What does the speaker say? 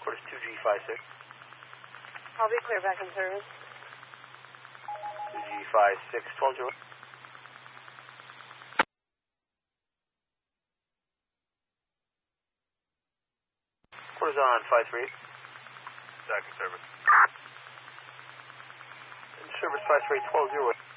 Quarters 2G56. I'll be clear back in service. 2G56, 12-0. Quarters on 538. Back in service. In service 538, 12-0.